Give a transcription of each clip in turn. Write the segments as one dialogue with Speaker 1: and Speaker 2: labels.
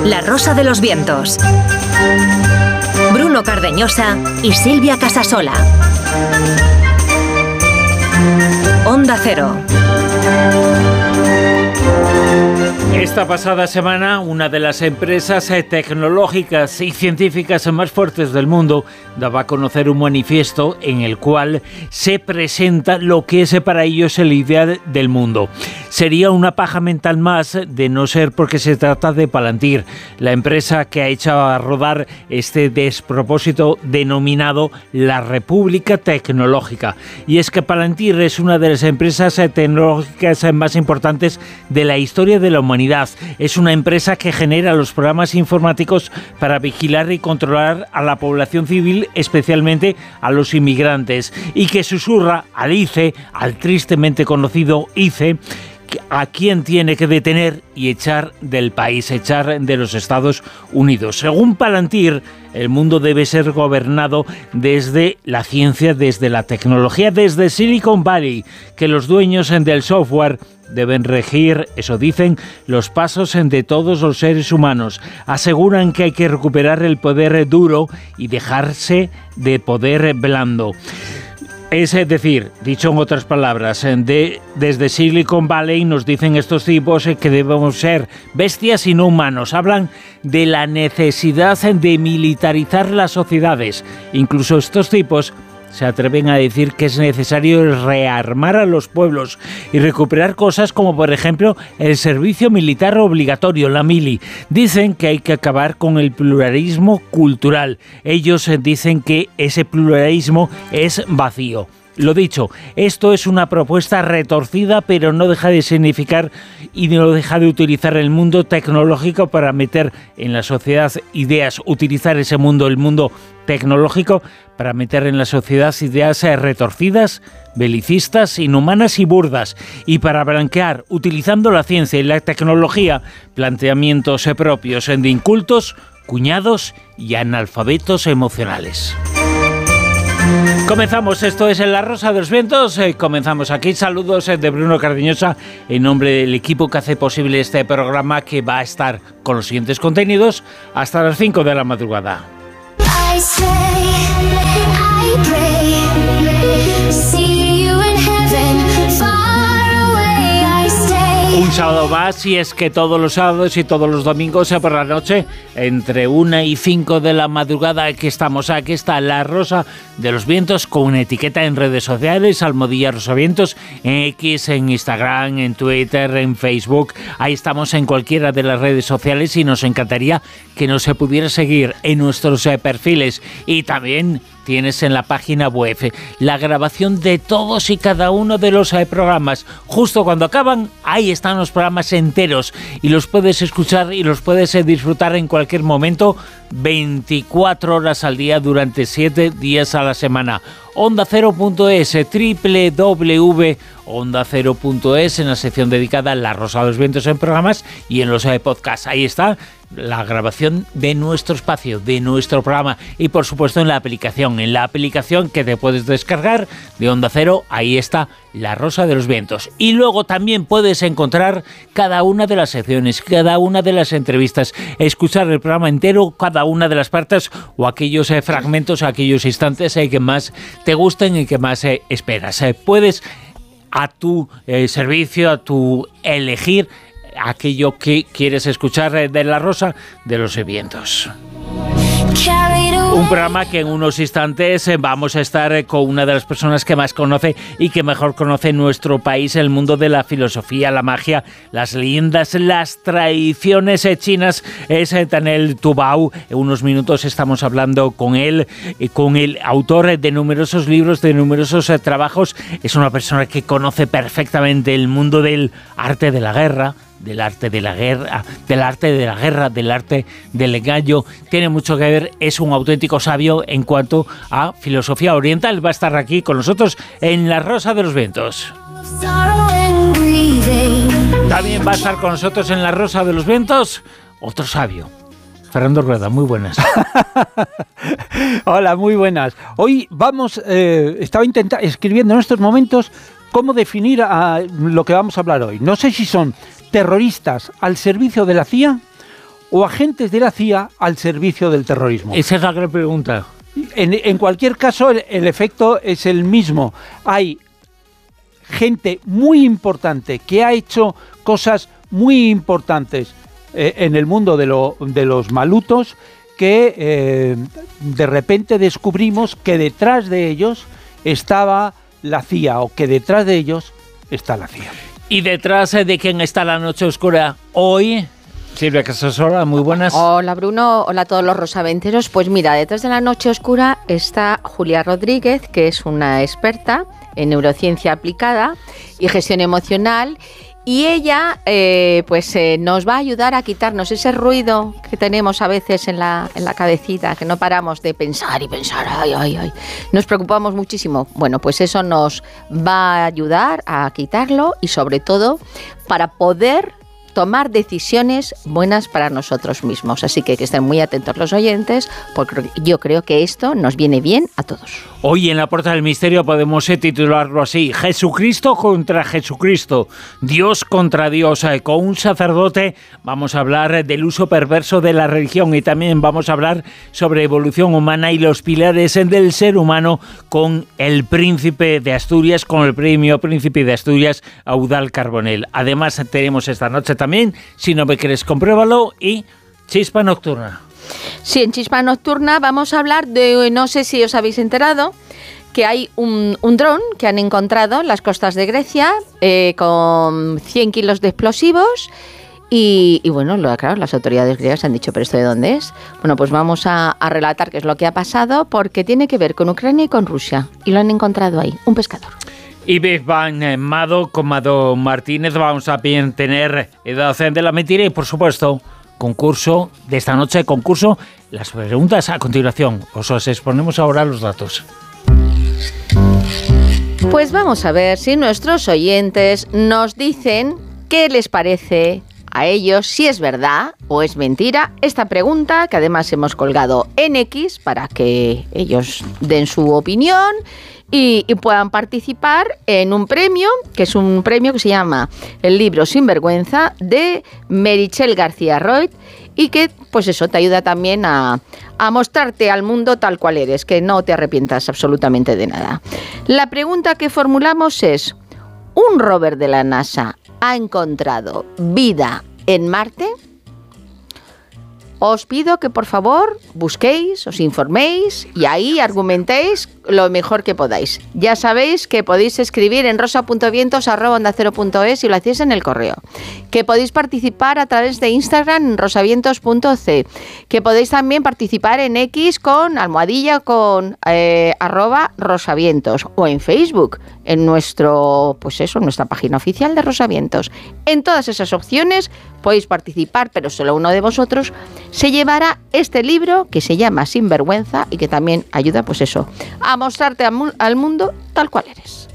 Speaker 1: La Rosa de los Vientos. Bruno Cardeñosa y Silvia Casasola. Onda Cero.
Speaker 2: Esta pasada semana, una de las empresas tecnológicas y científicas más fuertes del mundo daba a conocer un manifiesto en el cual se presenta lo que es para ellos el ideal del mundo. Sería una paja mental más de no ser porque se trata de Palantir, la empresa que ha hecho a rodar este despropósito denominado la República Tecnológica. Y es que Palantir es una de las empresas tecnológicas más importantes de la historia de la humanidad. Es una empresa que genera los programas informáticos para vigilar y controlar a la población civil, especialmente a los inmigrantes, y que susurra al ICE, al tristemente conocido ICE, a quién tiene que detener y echar del país, echar de los Estados Unidos. Según Palantir, el mundo debe ser gobernado desde la ciencia, desde la tecnología, desde Silicon Valley, que los dueños del software deben regir, eso dicen, los pasos de todos los seres humanos. Aseguran que hay que recuperar el poder duro y dejarse de poder blando. Es decir, dicho en otras palabras, desde Silicon Valley nos dicen estos tipos que debemos ser bestias y no humanos. Hablan de la necesidad de militarizar las sociedades. Incluso estos tipos se atreven a decir que es necesario rearmar a los pueblos y recuperar cosas como, por ejemplo, el servicio militar obligatorio, la mili. Dicen que hay que acabar con el pluralismo cultural. Ellos dicen que ese pluralismo es vacío. Lo dicho, esto es una propuesta retorcida, pero no deja de significar y no deja de utilizar el mundo tecnológico para meter en la sociedad ideas, utilizar ese mundo, el mundo tecnológico, para meter en la sociedad ideas retorcidas, belicistas, inhumanas y burdas, y para blanquear, utilizando la ciencia y la tecnología, planteamientos propios de incultos, cuñados y analfabetos emocionales. Comenzamos, esto es La Rosa de los Vientos, comenzamos aquí. Saludos de Bruno Cardeñosa en nombre del equipo que hace posible este programa, que va a estar con los siguientes contenidos hasta las 5 de la madrugada. Un sábado más, y es que todos los sábados y todos los domingos por la noche, entre 1 y 5 de la madrugada, aquí está La Rosa de los Vientos, con una etiqueta en redes sociales, Almohadilla Rosavientos, en X, en Instagram, en Twitter, en Facebook. Ahí estamos en cualquiera de las redes sociales y nos encantaría que nos se pudiera seguir en nuestros perfiles, y también tienes en la página web la grabación de todos y cada uno de los programas. Justo cuando acaban, ahí están los programas enteros y los puedes escuchar y los puedes disfrutar en cualquier momento, 24 horas al día durante 7 días a la semana. OndaCero.es, www.ondacero.es, en la sección dedicada a La Rosa de los Vientos en programas y en los podcasts. Ahí está la grabación de nuestro espacio, de nuestro programa, y por supuesto en la aplicación que te puedes descargar de Onda Cero. Ahí está La Rosa de los Vientos. Y luego también puedes encontrar cada una de las secciones, cada una de las entrevistas, escuchar el programa entero, cada una de las partes o aquellos fragmentos, aquellos instantes que más te gusten y que más esperas. Puedes a tu servicio, a tu elegir aquello que quieres escuchar de La Rosa de los Vientos. Un programa que en unos instantes vamos a estar con una de las personas que más conoce y que mejor conoce nuestro país, el mundo de la filosofía, la magia, las leyendas, las tradiciones chinas. Es Daniel Tubau. En unos minutos estamos hablando con él, con el autor de numerosos libros, de numerosos trabajos. Es una persona que conoce perfectamente el mundo del arte de la guerra, del arte del engaño. Tiene mucho que ver, es un auténtico sabio en cuanto a filosofía oriental. Va a estar aquí con nosotros en La Rosa de los Vientos. También va a estar con nosotros en La Rosa de los Vientos otro sabio, Fernando Rueda. Muy buenas.
Speaker 3: Hola, muy buenas. Hoy vamos, estaba escribiendo en estos momentos cómo definir a lo que vamos a hablar hoy. No sé si son terroristas al servicio de la CIA o agentes de la CIA al servicio del terrorismo?
Speaker 2: Esa es la gran pregunta.
Speaker 3: En cualquier caso, el efecto es el mismo. Hay gente muy importante que ha hecho cosas muy importantes en el mundo de los malutos, que de repente descubrimos que detrás de ellos estaba la CIA, o que detrás de ellos está la CIA.
Speaker 2: ¿Y detrás de quién está la noche oscura hoy? Silvia Casasola, muy buenas.
Speaker 4: Hola Bruno, hola a todos los rosaventeros. Pues mira, detrás de la noche oscura está Julia Rodríguez, que es una experta en neurociencia aplicada y gestión emocional, y ella nos va a ayudar a quitarnos ese ruido que tenemos a veces en la cabecita, que no paramos de pensar y pensar, ay. Nos preocupamos muchísimo. Bueno, pues eso nos va a ayudar a quitarlo y sobre todo para poder tomar decisiones buenas para nosotros mismos. Así que estén muy atentos los oyentes, porque yo creo que esto nos viene bien a todos.
Speaker 2: Hoy en La Puerta del Misterio podemos titularlo así: Jesucristo contra Jesucristo, Dios contra Dios. Con un sacerdote vamos a hablar del uso perverso de la religión, y también vamos a hablar sobre evolución humana y los pilares del ser humano con el Príncipe de Asturias, con el premio Príncipe de Asturias, Eudald Carbonell. Además tenemos esta noche también, si no me crees, compruébalo, y Chispa Nocturna.
Speaker 4: Sí, en Chispa Nocturna vamos a hablar de, no sé si os habéis enterado, que hay un dron que han encontrado en las costas de Grecia con 100 kilos de explosivos. Y bueno, claro, las autoridades griegas han dicho, ¿pero esto de dónde es? Bueno, pues vamos a relatar qué es lo que ha pasado, porque tiene que ver con Ucrania y con Rusia. Y lo han encontrado ahí, un pescador.
Speaker 2: Y Big Bang Mado con Mado Martínez. Vamos a tener Edad de la Mentira y, por supuesto, concurso de esta noche. Concurso, las preguntas a continuación. Os exponemos ahora los datos.
Speaker 4: Pues vamos a ver si nuestros oyentes nos dicen qué les parece a ellos, si es verdad o es mentira esta pregunta, que además hemos colgado en X para que ellos den su opinión y puedan participar en un premio, que es un premio que se llama el libro Sinvergüenza, de Meritxell García Roig, y que, pues eso, te ayuda también a mostrarte al mundo tal cual eres, que no te arrepientas absolutamente de nada. La pregunta que formulamos es: ¿un rover de la NASA ha encontrado vida en Marte? Os pido que por favor busquéis, os informéis y ahí argumentéis lo mejor que podáis. Ya sabéis que podéis escribir en rosa.vientos@ondacero.es y lo hacéis en el correo. Que podéis participar a través de Instagram en rosavientos.c. Que podéis también participar en X con almohadilla con @rosavientos, o en Facebook en nuestra página oficial de Rosavientos. En todas esas opciones podéis participar, pero solo uno de vosotros se llevará este libro que se llama Sinvergüenza y que también ayuda, pues eso, a mostrarte al mundo tal cual eres.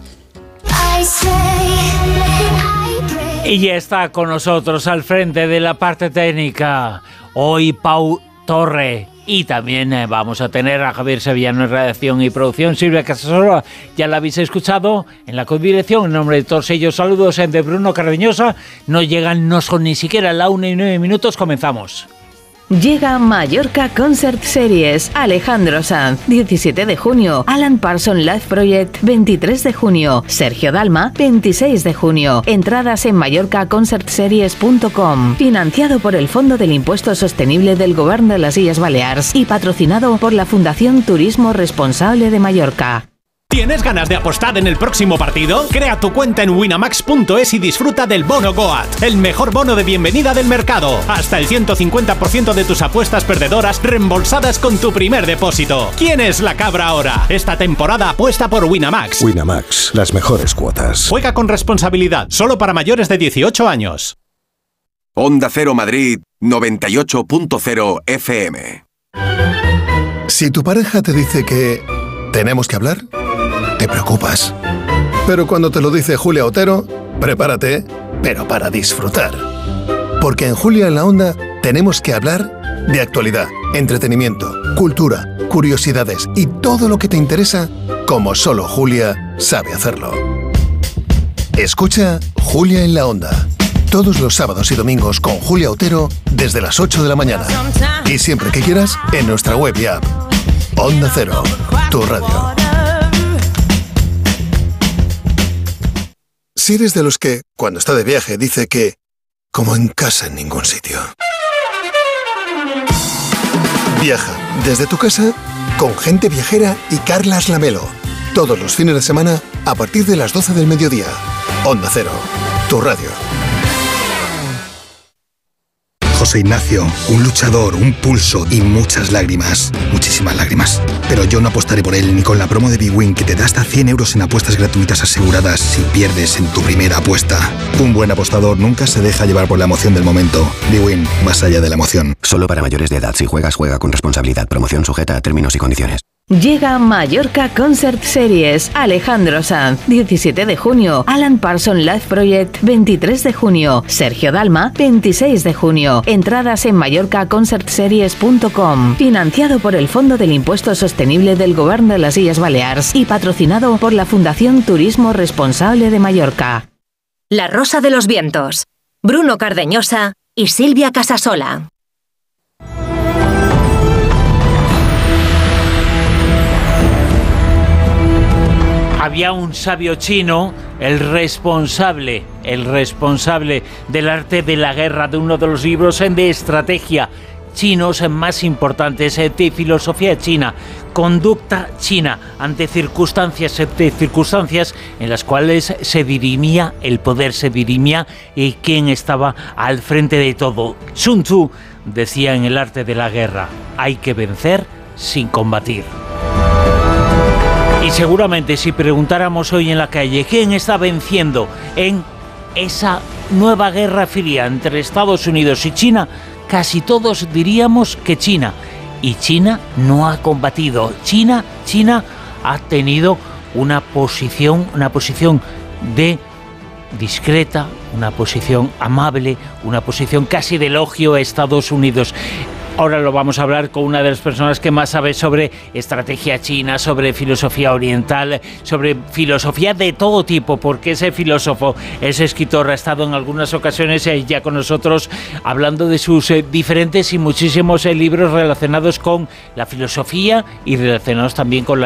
Speaker 2: Y ya está con nosotros al frente de la parte técnica hoy Pau Torre. Y también vamos a tener a Javier Sevillano en redacción y producción. Silvia Casasola, ya la habéis escuchado en la codirección. En nombre de todos ellos, saludos de Bruno Cardeñosa. No son ni siquiera la 1:09. Comenzamos.
Speaker 1: Llega Mallorca Concert Series. Alejandro Sanz, 17 de junio. Alan Parsons Live Project, 23 de junio. Sergio Dalma, 26 de junio. Entradas en mallorcaconcertseries.com. Financiado por el Fondo del Impuesto Sostenible del Govern de las Illes Balears y patrocinado por la Fundación Turismo Responsable de Mallorca.
Speaker 5: ¿Tienes ganas de apostar en el próximo partido? Crea tu cuenta en winamax.es y disfruta del bono Goat, el mejor bono de bienvenida del mercado. Hasta el 150% de tus apuestas perdedoras reembolsadas con tu primer depósito. ¿Quién es la cabra ahora? Esta temporada apuesta por Winamax.
Speaker 6: Winamax, las mejores cuotas.
Speaker 5: Juega con responsabilidad, solo para mayores de 18 años.
Speaker 7: Onda Cero Madrid 98.0 FM.
Speaker 6: Si tu pareja te dice que tenemos que hablar, te preocupas. Pero cuando te lo dice Julia Otero, prepárate, pero para disfrutar. Porque en Julia en la Onda tenemos que hablar de actualidad, entretenimiento, cultura, curiosidades y todo lo que te interesa, como solo Julia sabe hacerlo. Escucha Julia en la Onda, Todos los sábados y domingos con Julia Otero desde las 8 de la mañana. Y siempre que quieras en nuestra web y app. Onda Cero, tu radio. Si eres de los que, cuando está de viaje, dice que como en casa en ningún sitio. Viaja desde tu casa con Gente Viajera y Carlas Lamelo. Todos los fines de semana a partir de las 12 del mediodía. Onda Cero, tu radio.
Speaker 8: José Ignacio, un luchador, un pulso y muchas lágrimas. Muchísimas lágrimas. Pero yo no apostaré por él ni con la promo de bwin que te da hasta 100 euros en apuestas gratuitas aseguradas si pierdes en tu primera apuesta. Un buen apostador nunca se deja llevar por la emoción del momento. bwin, más allá de la emoción.
Speaker 9: Solo para mayores de edad. Si juegas, juega con responsabilidad. Promoción sujeta a términos y condiciones.
Speaker 1: Llega Mallorca Concert Series. Alejandro Sanz, 17 de junio. Alan Parsons Live Project, 23 de junio. Sergio Dalma, 26 de junio. Entradas en mallorcaconcertseries.com. Financiado por el Fondo del Impuesto Sostenible del Govern de las Illes Balears y patrocinado por la Fundación Turismo Responsable de Mallorca.
Speaker 10: La Rosa de los Vientos. Bruno Cardeñosa y Silvia Casasola.
Speaker 2: Había un sabio chino, el responsable del arte de la guerra, de uno de los libros de estrategia chinos más importantes, de filosofía china, conducta china, ante circunstancias en las cuales se dirimía el poder, se dirimía quién estaba al frente de todo. Sun Tzu decía en el arte de la guerra, hay que vencer sin combatir. Y seguramente si preguntáramos hoy en la calle quién está venciendo en esa nueva guerra fría entre Estados Unidos y China, casi todos diríamos que China. Y China no ha combatido. China ha tenido una posición de discreta, una posición amable, una posición casi de elogio a Estados Unidos. Ahora lo vamos a hablar con una de las personas que más sabe sobre estrategia china, sobre filosofía oriental, sobre filosofía de todo tipo, porque ese filósofo, ese escritor, ha estado en algunas ocasiones ya con nosotros hablando de sus diferentes y muchísimos libros relacionados con la filosofía y relacionados también con la